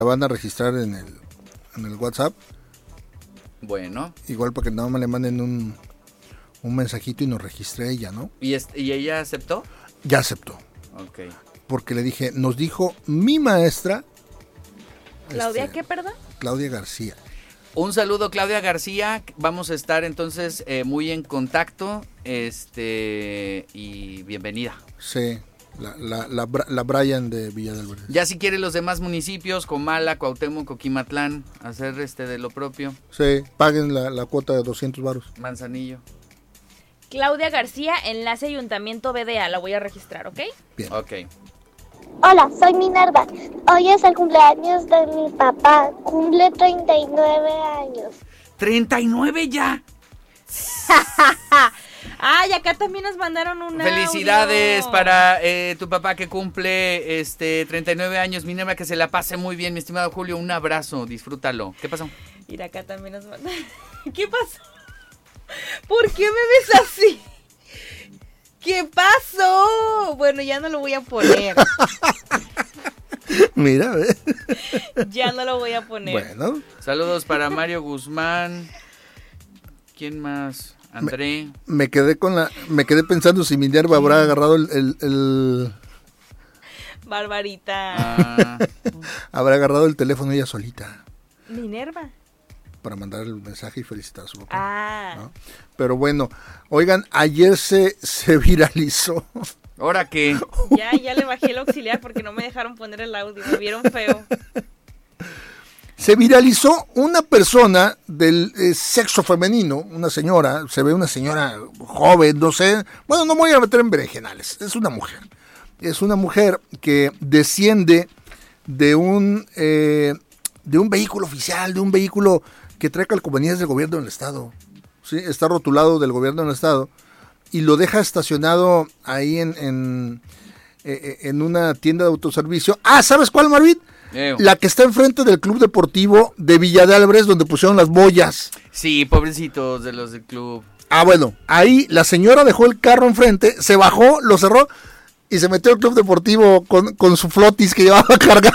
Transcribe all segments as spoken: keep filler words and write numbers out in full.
La van a registrar en el, en el WhatsApp. Bueno. Igual para que nada más le manden un, un mensajito y nos registre ella, ¿no? ¿Y, es, ¿Y ella aceptó? Ya aceptó. Ok. Porque le dije, nos dijo mi maestra. ¿Claudia este, qué, perdón? Claudia García. Un saludo, Claudia García. Vamos a estar entonces eh, muy en contacto. Este y bienvenida. Sí, la, la, la, la Brian de Villa del Verde. Ya si quieren los demás municipios, Comala, Cuauhtémoc, Coquimatlán, hacer este de lo propio. Sí, paguen la, la cuota de doscientos varos. Manzanillo. Claudia García, enlace Ayuntamiento B D A, la voy a registrar, ¿ok? Bien. Ok. Hola, soy Minerva. Hoy es el cumpleaños de mi papá. Cumple treinta y nueve años. ¡treinta y nueve ya! Ay, acá también nos mandaron una. Felicidades audio. para eh, tu papá que cumple este treinta y nueve años. Minerva, que se la pase muy bien, mi estimado Julio. Un abrazo, disfrútalo. ¿Qué pasó? Mira, acá también nos mandaron. ¿Qué pasó? ¿Por qué me ves así? ¿Qué pasó? Bueno, ya no lo voy a poner. Mira, ¿ves? Ya no lo voy a poner. Bueno. Saludos para Mario Guzmán. ¿Quién más? André. Me, me quedé con la, me quedé pensando si Minerva habrá agarrado el, el, el Barbarita. Ah, habrá agarrado el teléfono ella solita Minerva. para mandar el mensaje y felicitar a su papá. Ah. ¿No? Pero bueno, oigan, ayer se, se viralizó. ¿ahora qué? Ya, ya le bajé el auxiliar porque no me dejaron poner el audio. Me vieron feo. Se viralizó una persona del eh, sexo femenino, una señora, se ve una señora joven, no sé, bueno, no me voy a meter en berenjenales, es una mujer. Es una mujer que desciende de un eh, de un vehículo oficial, de un vehículo que trae calcomanías del gobierno del estado. ¿Sí? Está rotulado del gobierno del estado y lo deja estacionado ahí en, en, eh, en una tienda de autoservicio. Ah, ¿sabes cuál, Marvin? Eh. La que está enfrente del Club Deportivo de Villa de Álvarez, donde pusieron las boyas. Sí, pobrecitos de los del club. Ah, bueno, ahí la señora dejó el carro enfrente, se bajó, lo cerró y se metió al Club Deportivo con, con su flotis que llevaba cargando.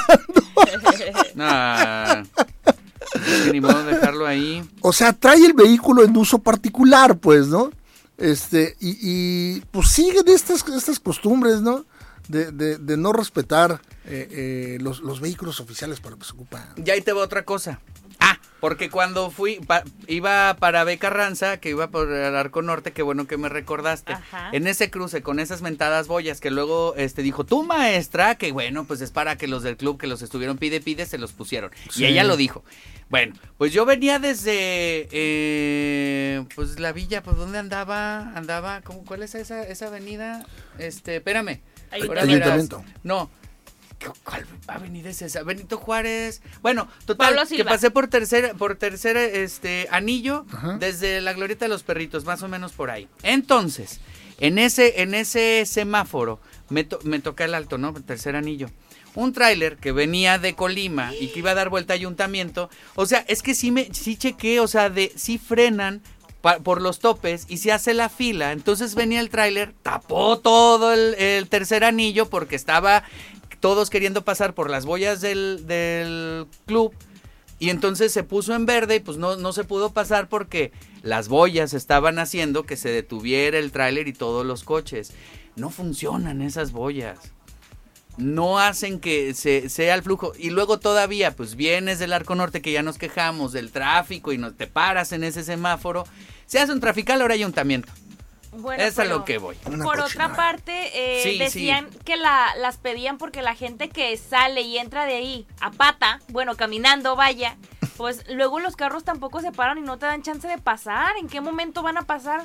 Nah, ni modo de dejarlo ahí. O sea, trae el vehículo en uso particular, pues, ¿no? Este, y, y pues siguen estas, estas costumbres, ¿no? De, de, de no respetar eh, eh, los, los vehículos oficiales para lo que se ocupa. Ya ahí te va otra cosa. Ah, porque cuando fui, pa, iba para B. Carranza, que iba por el Arco Norte, qué bueno que me recordaste. Ajá. En ese cruce con esas mentadas boyas que luego este dijo tu maestra, que bueno, pues es para que los del club que los estuvieron pide, pide, se los pusieron. Sí. Y ella lo dijo. Bueno, pues yo venía desde, eh, pues la villa, pues ¿dónde andaba? Andaba, ¿cómo, ¿cuál es esa, esa avenida? Este, espérame. Ahora Ayuntamiento. verás. No. ¿Cuál avenida es esa? Benito Juárez. Bueno, total, Pablo Silva. que pasé por tercera, por tercera este anillo, Ajá. desde la Glorieta de los Perritos, más o menos por ahí. Entonces, en ese, en ese semáforo, me, to, me toca el alto, ¿no? Tercer anillo. Un tráiler que venía de Colima y que iba a dar vuelta a Ayuntamiento. O sea, es que sí me, sí chequé, o sea, de, sí frenan pa, por los topes y se hace la fila. Entonces venía el tráiler, tapó todo el, el tercer anillo porque estaba todos queriendo pasar por las boyas del, del club. Y entonces se puso en verde y pues no, no se pudo pasar porque las boyas estaban haciendo que se detuviera el tráiler y todos los coches. No funcionan esas boyas. No hacen que se, sea el flujo. Y luego todavía, pues vienes del Arco Norte que ya nos quejamos del tráfico y no te paras en ese semáforo. Se hace un trafical, ahora Ayuntamiento. Bueno, es a pero lo que voy. Una por cochinada. otra parte, eh, Sí, decían sí. que la, las pedían porque la gente que sale y entra de ahí a pata, bueno, caminando, vaya, pues luego los carros tampoco se paran y no te dan chance de pasar. ¿En qué momento van a pasar?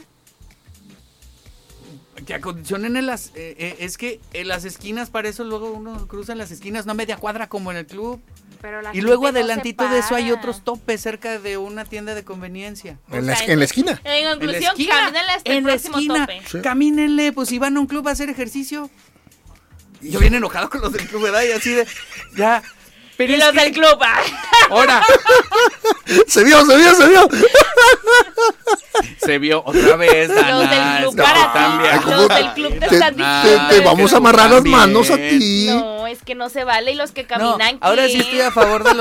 Que acondicionen en las... Eh, eh, es que en las esquinas, para eso luego uno cruza en las esquinas, no a media cuadra como en el club. Pero la Y luego gente no adelantito se de eso hay para. otros topes cerca de una tienda de conveniencia. O En la, sea, en la esquina. En En la conclusión, esquina, camínenle hasta el en la próximo esquina, tope. Sí. camínenle, pues si van a un club a hacer ejercicio. Yo bien enojado con los del club, ¿verdad? Y así de, ya. Pero Y es los que- del club. ah. Ahora, Se vio, se vio, se vio. se vio otra vez, Los Dana, del club es que para tú ti. también. Los del club te Te, están te- diciendo. te vamos a tú amarrar las también. manos a ti. No, es que no se vale y los que caminan. No, ahora ¿qué? sí estoy a favor de los